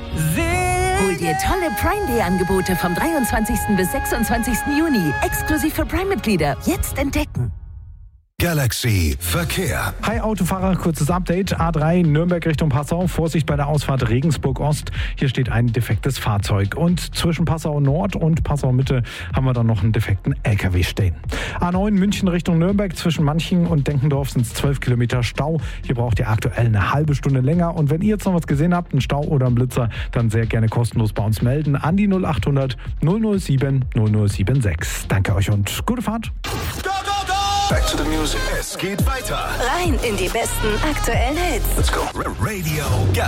Hol dir tolle Prime Day Angebote vom 23. bis 26. Juni. Exklusiv für Prime-Mitglieder. Jetzt entdecken. Galaxy Verkehr. Hi Autofahrer, kurzes Update. A3 Nürnberg Richtung Passau. Vorsicht bei der Ausfahrt Regensburg Ost. Hier steht ein defektes Fahrzeug. Und zwischen Passau Nord und Passau Mitte haben wir dann noch einen defekten LKW stehen. A9 München Richtung Nürnberg. Zwischen Manching und Denkendorf sind es 12 Kilometer Stau. Hier braucht ihr aktuell eine halbe Stunde länger. Und wenn ihr jetzt noch was gesehen habt, einen Stau oder einen Blitzer, dann sehr gerne kostenlos bei uns melden. An die 0800 007 0076. Danke euch und gute Fahrt. Back to the music. Es geht weiter. Rein in die besten aktuellen Hits. Let's go. Radio Galaxy.